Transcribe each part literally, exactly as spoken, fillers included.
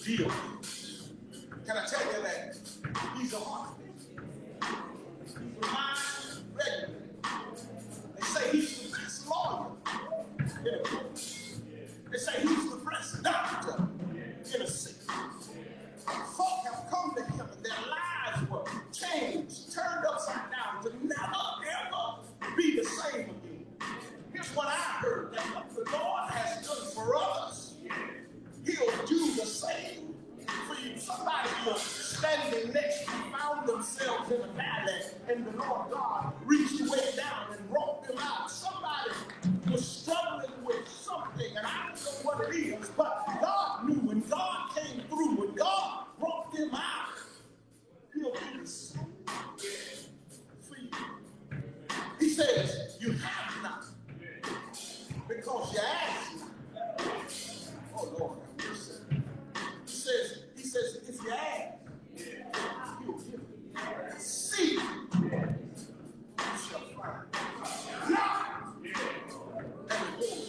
deal with. Can I tell you that he's a heart? He's a mind regulator. They say he's the best lawyer in a court. They say he's the best doctor in a city. Folk have come to him and their lives were changed, turned upside down to never ever be the same again. Here's what I heard, that what the Lord has done for us, he'll do the same for you. Somebody was standing next to you, found themselves in a valley, and the Lord God reached way down and brought them out. Somebody was struggling with something, and I don't know what it is, but God knew when God came through, when God brought them out, he'll do the same for you. He says, you have not because you ask not. Oh, Lord, have mercy. He says, he says, if you ask, he'll give you. Seek, you shall find. Knock, and the door.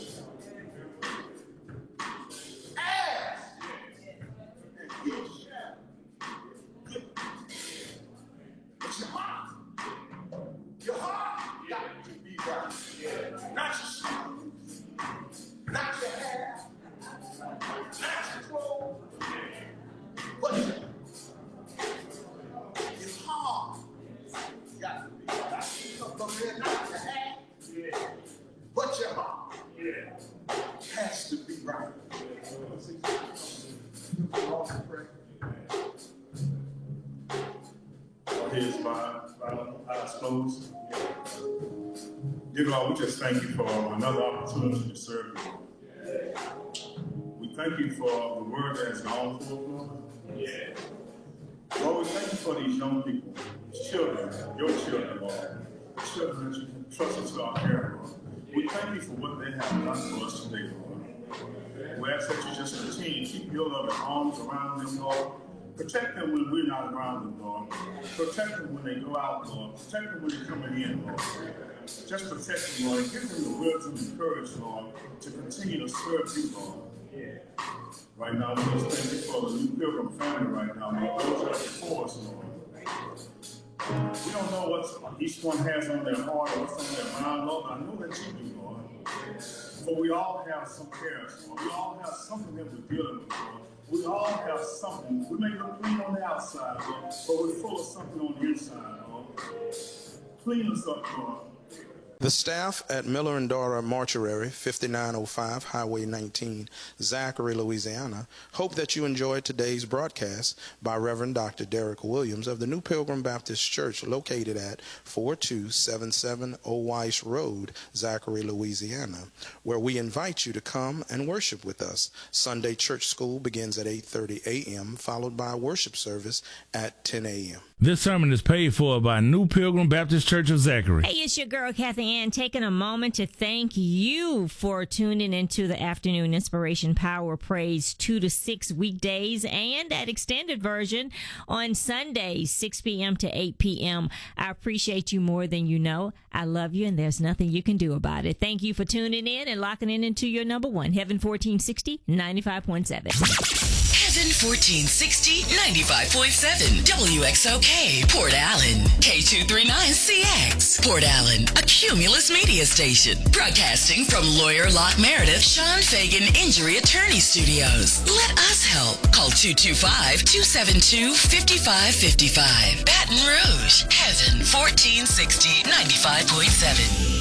Ask, and he shall give you. But your heart, your heart got to be right. Not your shoes, not your hair, not your clothes, but your it's hard. You got to be right. But they're not your hair, but your heart has to be right. Our heads bowed, eyes closed. Dear God, we just thank you for another opportunity to serve you. We thank you for the word that has gone forth, Lord. Yeah. Lord, we thank you for these young people, these children, your children, Lord. Children that you can trust us to our care, Lord. We thank you for what they have done for us today, Lord. We ask that you just continue to keep your loving arms around them, Lord. Protect them when we're not around them, Lord. Protect them when they go out, Lord. Protect them when they're coming in, Lord. Just protect them, Lord, and give them the wisdom and courage, Lord, to continue to serve you, Lord. Yeah. Right now, we just thank you for the New Pilgrim family right now, Lord. Those that are before us, Lord. We don't know what each one has on their heart or what's on their mind, Lord, but I know that you do, Lord. For we all have some cares, Lord. We all have something that we're dealing with, Lord. We all have something. We may look clean on the outside, Lord, but we're full of something on the inside, Lord. Clean us up, Lord. The staff at Miller and Dora Mortuary, fifty-nine oh five Highway nineteen, Zachary, Louisiana, hope that you enjoyed today's broadcast by Reverend Doctor Derek Williams of the New Pilgrim Baptist Church located at forty-two seventy-seven Oweiss Road, Zachary, Louisiana, where we invite you to come and worship with us. Sunday church school begins at eight thirty a.m., followed by a worship service at ten a.m. This sermon is paid for by New Pilgrim Baptist Church of Zachary. Hey, it's your girl, Kathy Ann, taking a moment to thank you for tuning into the Afternoon Inspiration Power Praise two to six weekdays and that extended version on Sundays, six p.m. to eight p.m. I appreciate you more than you know. I love you, and there's nothing you can do about it. Thank you for tuning in and locking in into your number one, Heaven fourteen sixty, ninety-five point seven. Heaven fourteen sixty, ninety-five point seven, W X O K, Port Allen, K two thirty-nine C X, Port Allen, a Cumulus media station, broadcasting from Lawyer Locke Meredith, Sean Fagan Injury Attorney Studios. Let us help. Call two two five, two seven two, five five five five. Baton Rouge, Heaven fourteen sixty, ninety-five point seven.